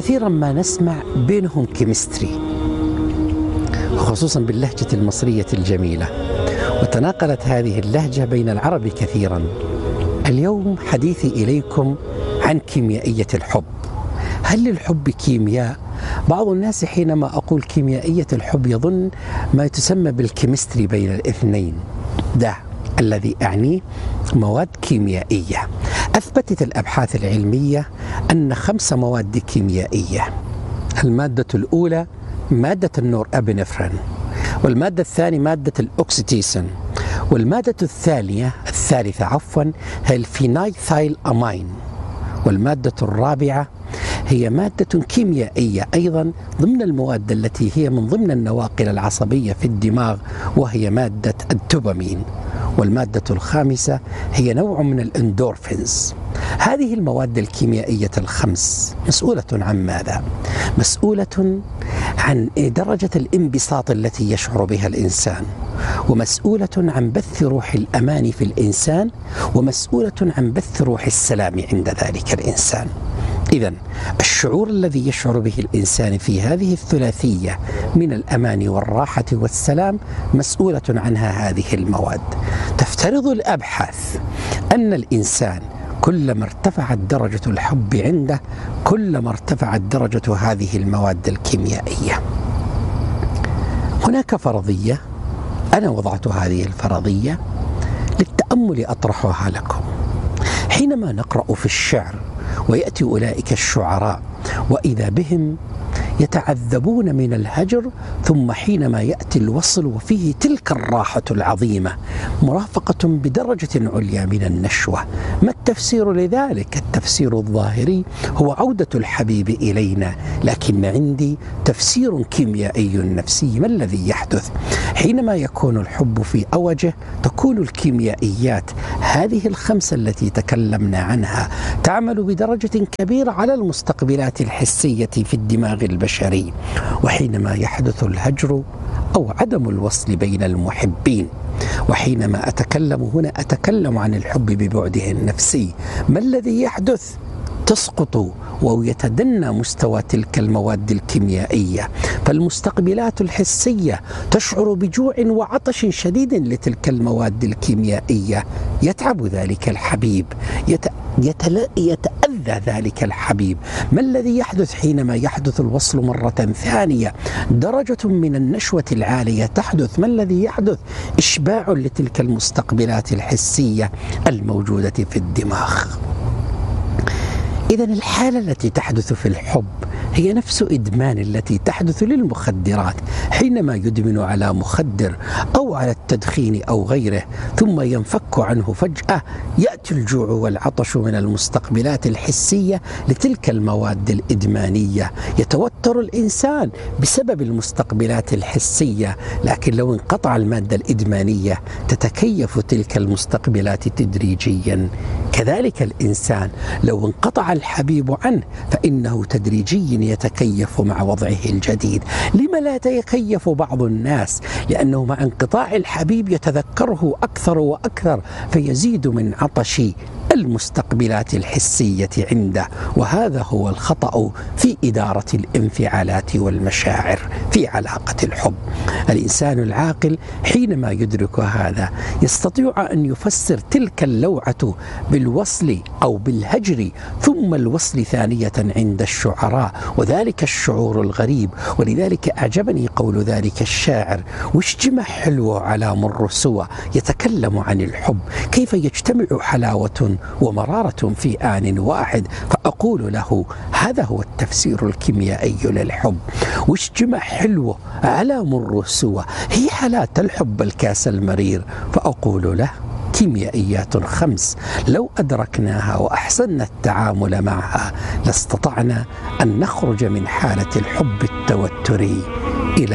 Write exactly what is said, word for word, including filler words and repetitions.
كثيرا ما نسمع بينهم كيمستري، خصوصا باللهجة المصرية الجميلة، وتناقلت هذه اللهجة بين العرب كثيرا. اليوم حديثي إليكم عن كيميائية الحب. هل للحب كيمياء؟ بعض الناس حينما أقول كيميائية الحب يظن ما تسمى بالكيمستري بين الاثنين. ده الذي أعنيه مواد كيميائية. أثبتت الأبحاث العلمية أن خمس مواد كيميائية. المادة الأولى مادة النور أبنفرين، والمادة الثانية مادة الأكسيتيسين، والمادة الثانية الثالثة عفوا هي الفينايثايل أمين، والمادة الرابعة هي مادة كيميائية أيضا ضمن المواد التي هي من ضمن النواقل العصبية في الدماغ، وهي مادة الدوبامين، والمادة الخامسة هي نوع من الإندورفينز. هذه المواد الكيميائية الخمس مسؤولة عن ماذا؟ مسؤولة عن درجة الانبساط التي يشعر بها الإنسان، ومسؤولة عن بث روح الأمان في الإنسان، ومسؤولة عن بث روح السلام عند ذلك الإنسان. إذن الشعور الذي يشعر به الإنسان في هذه الثلاثية من الأمان والراحة والسلام مسؤولة عنها هذه المواد. تفترض الأبحاث أن الإنسان كلما ارتفعت درجة الحب عنده كلما ارتفعت درجة هذه المواد الكيميائية. هناك فرضية أنا وضعت هذه الفرضية للتأمل أطرحها لكم. حينما نقرأ في الشعر ويأتي أولئك الشعراء وإذا بهم يتعذبون من الهجر، ثم حينما يأتي الوصل وفيه تلك الراحة العظيمة مرافقة بدرجة عليا من النشوة، ما التفسير لذلك؟ التفسير الظاهري هو عودة الحبيب إلينا، لكن عندي تفسير كيميائي نفسي. ما الذي يحدث؟ حينما يكون الحب في أوجه تكون الكيميائيات هذه الخمسة التي تكلمنا عنها تعمل بدرجة كبيرة على المستقبلات الحسية في الدماغ البشري. وحينما يحدث الهجر أو عدم الوصل بين المحبين، وحينما أتكلم هنا أتكلم عن الحب ببعده النفسي، ما الذي يحدث؟ تسقط ويتدنى مستوى تلك المواد الكيميائية، فالمستقبلات الحسية تشعر بجوع وعطش شديد لتلك المواد الكيميائية. يتعب ذلك الحبيب، يت... يتل... يتأذى ذلك الحبيب. ما الذي يحدث حينما يحدث الوصل مرة ثانية؟ درجة من النشوة العالية تحدث. ما الذي يحدث؟ إشباع لتلك المستقبلات الحسية الموجودة في الدماغ. إذن الحالة التي تحدث في الحب هي نفس إدمان التي تحدث للمخدرات. حينما يدمن على مخدر أو على التدخين أو غيره ثم ينفك عنه فجأة، يأتي الجوع والعطش من المستقبلات الحسية لتلك المواد الإدمانية. يتوتر الإنسان بسبب المستقبلات الحسية، لكن لو انقطع المادة الإدمانية تتكيف تلك المستقبلات تدريجيا. كذلك الإنسان لو انقطع الحبيب عنه فإنه تدريجيا يتكيف مع وضعه الجديد. لما لا يتكيف بعض الناس؟ لأنه مع انقطاع الحبيب يتذكره أكثر وأكثر فيزيد من عطش المستقبلات الحسية عنده. وهذا هو الخطأ في إدارة الانفعالات والمشاعر في علاقة الحب. الإنسان العاقل حينما يدرك هذا يستطيع أن يفسر تلك اللوعة بالوصل أو بالهجر ثم الوصل ثانية عند الشعراء، وذلك الشعور الغريب. ولذلك أعجبني قول ذلك الشاعر: وش جمع حلو على مر سوى، يتكلم عن الحب كيف يجتمع حلاوة ومرارة في آن واحد. فأقول له هذا هو التفسير الكيميائي للحب. وش جمع حلو على مر سوى، هي حالات الحب الكاس المرير. فأقول له كيميائيات خمس لو أدركناها وأحسننا التعامل معها لاستطعنا أن نخرج من حالة الحب التوتري